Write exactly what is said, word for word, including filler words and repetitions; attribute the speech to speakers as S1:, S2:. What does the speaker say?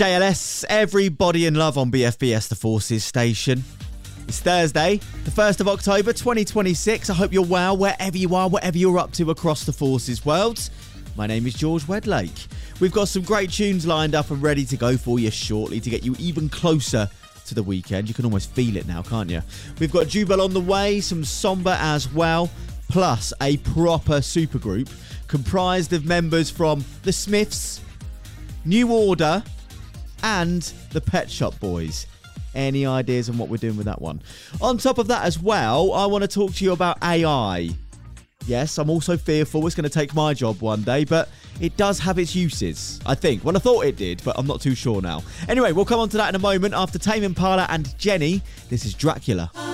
S1: J L S, everybody in love on B F B S The Forces station. It's Thursday, the first of October, twenty twenty-six. I hope you're well, wherever you are, whatever you're up to across the Forces world. My name is George Wedlake. We've got some great tunes lined up and ready to go for you shortly to get you even closer to the weekend. You can almost feel it now, can't you? We've got Jubel on the way, some Somber as well, plus a proper supergroup comprised of members from The Smiths, New Order, and the Pet Shop Boys. Any ideas on what we're doing with that one? On top of that as well, I want to talk to you about A I. Yes, I'm also fearful it's going to take my job one day, but it does have its uses, I think. Well, I thought it did, but I'm not too sure now. Anyway, we'll come on to that in a moment after Tame Impala and Jenny. This is Dracula.